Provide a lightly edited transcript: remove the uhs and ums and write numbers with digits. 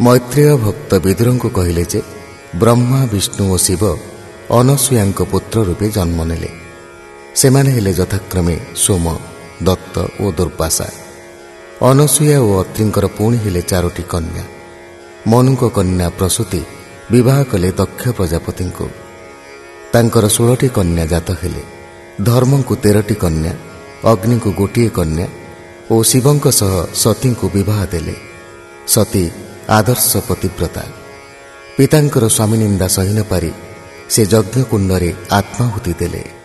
ମୈତ୍ରେୟ ଭକ୍ତ ବିଦୁରଙ୍କୁ କହିଲେ ଯେ ବ୍ରହ୍ମା ବିଷ୍ଣୁ ଓ ଶିବ ଅନସୂୟାଙ୍କ ପୁତ୍ର ରୂପେ ଜନ୍ମ ନେଲେ। ସେମାନେ ହେଲେ ଯଥାକ୍ରମେ ସୋମ, ଦତ୍ତ ଓ ଦୁର୍ବାସା। ଅନସୂୟା ଓ ଅତ୍ରିଙ୍କର ପୁଣି ହେଲେ 4ଟି କନ୍ୟା। ମନୁଙ୍କ କନ୍ୟା ପ୍ରସୂତି ବିବାହ କଲେ ଦକ୍ଷ ପ୍ରଜାପତିଙ୍କୁ। ତାଙ୍କର 16ଟି କନ୍ୟା ଜାତ ହେଲେ। ଧର୍ମଙ୍କୁ 13ଟି କନ୍ୟା, ଅଗ୍ନିଙ୍କୁ 1 କନ୍ୟା ଓ ଶିବଙ୍କ ସହ ସତୀଙ୍କୁ ବିବାହ ଦେଲେ। ସତୀ ଆଦର୍ଶ ପତିବ୍ରତା। ପିତାଙ୍କର ସ୍ୱାମୀ ନିନ୍ଦା ସହି ନ ପାରି ସେ ଯଜ୍ଞକୁଣ୍ଡରେ ଆତ୍ମାହୁତି ଦେଲେ।